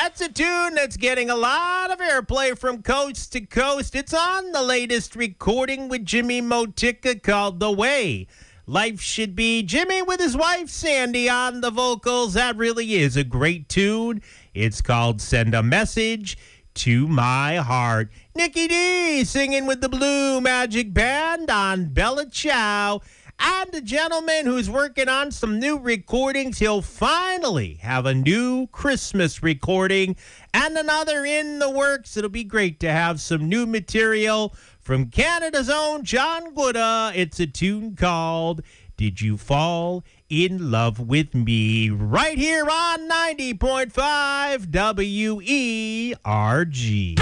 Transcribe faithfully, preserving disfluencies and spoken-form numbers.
That's a tune that's getting a lot of airplay from coast to coast. It's on the latest recording with Jimmy Motica called The Way Life Should Be. Jimmy with his wife Sandy on the vocals. That really is a great tune. It's called Send a Message to My Heart. Nikki D singing with the Blue Magic Band on Bella Ciao. And a gentleman who's working on some new recordings. He'll finally have a new Christmas recording and another in the works. It'll be great to have some new material from Canada's own John Gouda. It's a tune called Did You Fall in Love with Me? Right here on ninety point five W E R G.